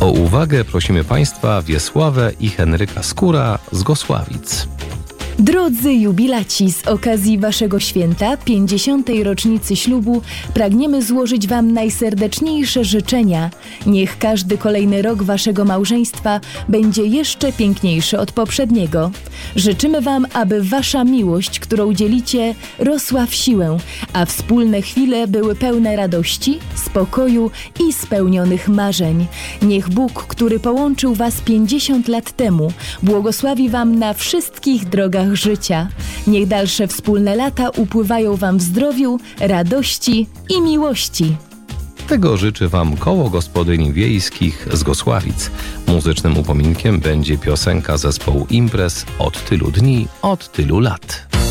O uwagę prosimy Państwa Wiesławę i Henryka Skóra z Gosławic. Drodzy jubilaci, z okazji Waszego święta, 50. rocznicy ślubu, pragniemy złożyć Wam najserdeczniejsze życzenia. Niech każdy kolejny rok Waszego małżeństwa będzie jeszcze piękniejszy od poprzedniego. Życzymy Wam, aby Wasza miłość, którą dzielicie, rosła w siłę, a wspólne chwile były pełne radości, spokoju i spełnionych marzeń. Niech Bóg, który połączył Was 50 lat temu, błogosławi Wam na wszystkich drogach życia. Niech dalsze wspólne lata upływają Wam w zdrowiu, radości i miłości. Tego życzy Wam Koło Gospodyń Wiejskich z Gosławic. Muzycznym upominkiem będzie piosenka zespołu Imprez Od tylu dni, od tylu lat.